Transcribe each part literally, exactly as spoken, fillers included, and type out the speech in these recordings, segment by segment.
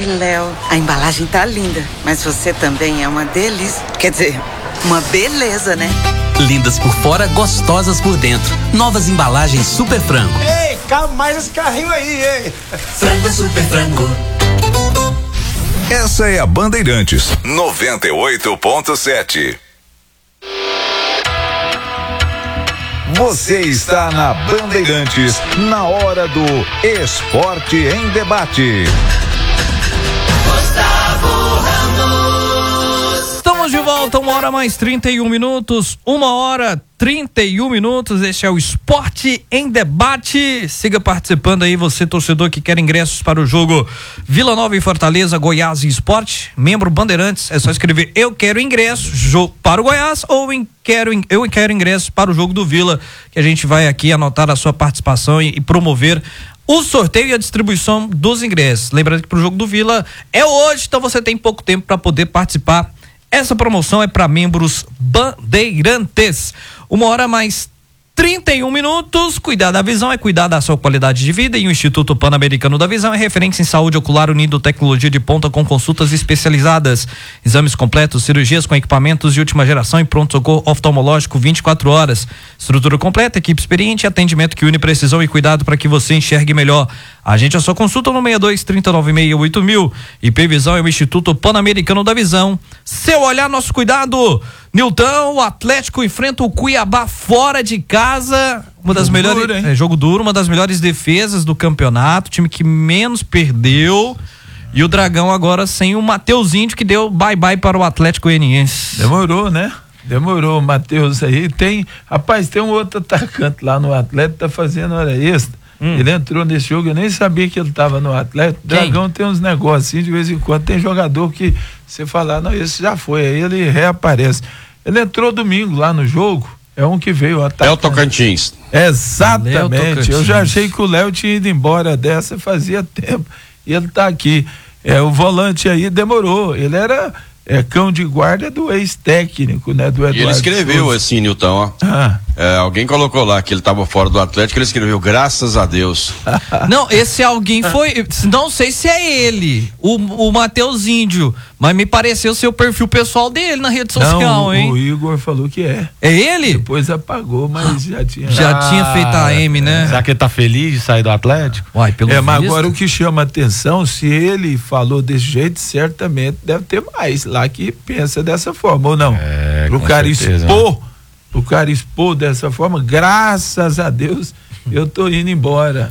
Léo, a embalagem tá linda, mas você também é uma delícia. Quer dizer, uma beleza, né? Lindas por fora, gostosas por dentro. Novas embalagens Super Frango. Ei, calma mais esse carrinho aí, ei. Frango Super Frango. Essa é a Bandeirantes noventa e oito ponto sete. Você está na Bandeirantes, na hora do Esporte em Debate. Gustavo Ramos. Estamos de volta, uma hora mais trinta e um minutos, uma hora trinta e um minutos, este é o Esporte em Debate. Siga participando aí, você torcedor que quer ingressos para o jogo Vila Nova e Fortaleza, Goiás e Sport, membro Bandeirantes, é só escrever eu quero ingresso jogo para o Goiás ou em quero, eu quero ingresso para o jogo do Vila, que a gente vai aqui anotar a sua participação e, e promover o sorteio e a distribuição dos ingressos. Lembrando que pro jogo do Vila é hoje, então você tem pouco tempo para poder participar. Essa promoção é para membros Bandeirantes. Uma hora mais trinta e um minutos. Cuidar da visão é cuidar da sua qualidade de vida, e o Instituto Pan-Americano da Visão é referência em saúde ocular, unindo tecnologia de ponta com consultas especializadas, exames completos, cirurgias com equipamentos de última geração e pronto-socorro oftalmológico vinte e quatro horas. Estrutura completa, equipe experiente, atendimento que une precisão e cuidado para que você enxergue melhor. Agende a sua consulta no seis dois, trinta, noventa e seis, oito mil. I P Visão é o Instituto Pan-Americano da Visão. Seu olhar, nosso cuidado. Nilton, o Atlético enfrenta o Cuiabá fora de casa. Uma das jogo melhores. Duro, é, jogo duro, uma das melhores defesas do campeonato. Time que menos perdeu. E o Dragão agora sem o Matheus Índio, que deu bye-bye para o Atlético Goianiense. Demorou, né? Demorou, o Matheus aí. Tem, rapaz, tem um outro atacante lá no Atlético, tá fazendo hora extra. Hum. Ele entrou nesse jogo, eu nem sabia que ele estava no Atlético. Quem? Dragão tem uns negócios assim, de vez em quando tem jogador que você fala, não, esse já foi, aí ele reaparece. Ele entrou domingo lá no jogo, é um que veio atacar. Léo Tocantins. Exatamente, Léo Tocantins. Eu já achei que o Léo tinha ido embora dessa fazia tempo, e ele tá aqui. É, o volante aí demorou, ele era é, cão de guarda do ex-técnico, né, do Eduardo. E ele escreveu Souza. assim, Nilton, ó. Ah. É, alguém colocou lá que ele estava fora do Atlético, ele escreveu, graças a Deus. Não, esse alguém foi, não sei se é ele, o, o Matheus Índio, mas me pareceu ser o perfil pessoal dele na rede social, não, hein? O Igor falou que é. É ele? Depois apagou, mas já tinha. Já ah, tinha feito a M, né? Será que ele tá feliz de sair do Atlético? Uai, pelo é, mas visto. agora o que chama atenção, se ele falou desse jeito, certamente deve ter mais lá que pensa dessa forma, ou não? É, Pro com cara certeza, expor, né? o cara expor dessa forma, graças a Deus, eu tô indo embora.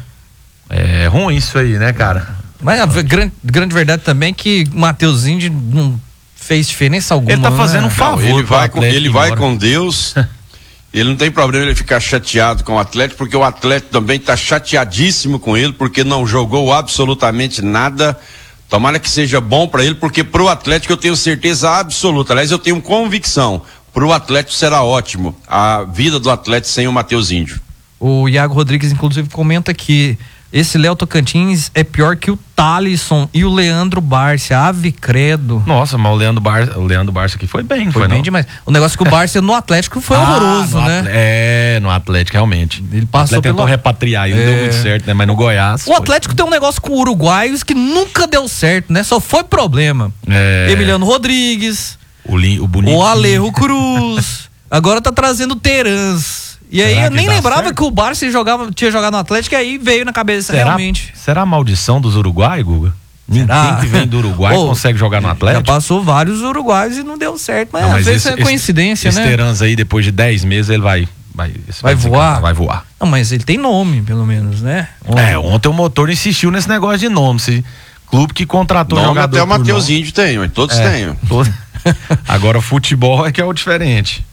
É ruim isso aí, né, cara? Mas a grande, grande verdade também é que o Matheus Índio não fez diferença alguma. Ele tá fazendo né? um favor. Não, ele vai, com, ele vai embora. com Deus. Ele não tem problema ele ficar chateado com o Atlético, porque o Atlético também tá chateadíssimo com ele, porque não jogou absolutamente nada. Tomara que seja bom para ele, porque pro Atlético eu tenho certeza absoluta. Aliás, eu tenho convicção. Pro Atlético será ótimo a vida do Atlético sem o Matheus Índio. O Iago Rodrigues, inclusive, comenta que esse Léo Tocantins é pior que o Thalisson e o Leandro Bárcia. Ave credo. Nossa, mas o Leandro Barça, o Leandro Barça aqui foi bem, Foi, foi bem não? demais. O negócio é que o Bárcia no Atlético foi Ah, horroroso, no né? Atl- É, no Atlético, realmente. Ele passou o Atlético tentou pelo... repatriar, ele É. não deu muito certo, né? Mas no Goiás. O Atlético tem um negócio com uruguaios que nunca deu certo, né? Só foi problema. É. Emiliano Rodrigues, O, li, o bonito. o Alejo Cruz, agora tá trazendo Terans. E aí Será eu que nem dá lembrava certo? que o Barça jogava, tinha jogado no Atlético, e aí veio na cabeça será, realmente. Será a maldição dos Uruguai, Guga? Será? Ninguém que vem do Uruguai Ô, consegue jogar no Já Atlético? passou vários uruguaios e não deu certo, mas, Não, às vezes esse- é coincidência, esse, né? Esse Terans aí, depois de dez meses, ele vai. Vai, esse Vai desencantar, voar? Vai voar. Não, mas ele tem nome, pelo menos, né? É, ontem o motor insistiu nesse negócio de nome. Se clube que contratou Nome jogador. até o por Matheus nome. Índio tem, mas todos É, têm. todo- Agora futebol é que é o diferente.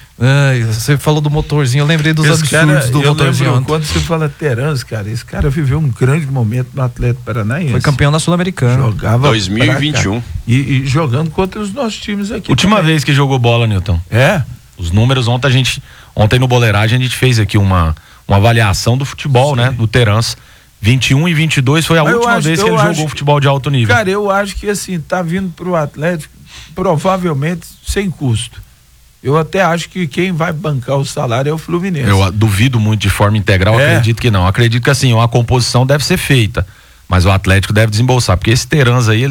Ai, você falou do motorzinho, eu lembrei dos Esse absurdos cara, do eu motorzinho. lembro, ontem. quando você fala Terans, cara, esse cara viveu um grande momento no Atlético Paranaense. Foi campeão da Sul-Americana. Jogava dois mil e vinte e um. pra cá. E, e jogando contra os nossos times aqui. Última também. vez que jogou bola, Nilton. É? Os números ontem a gente, ontem no Boleiragem a gente fez aqui uma, uma avaliação do futebol, Sim. né? Do Terans. vinte e um e vinte e dois foi a Mas eu última acho- vez que eu ele acho- jogou futebol de alto nível. Cara, eu acho que assim, tá vindo pro Atlético provavelmente sem custo. Eu até acho que quem vai bancar o salário é o Fluminense. Eu ah, duvido muito de forma integral, É. acredito que não. Acredito que assim, uma composição deve ser feita, mas o Atlético deve desembolsar, porque esse Terans aí,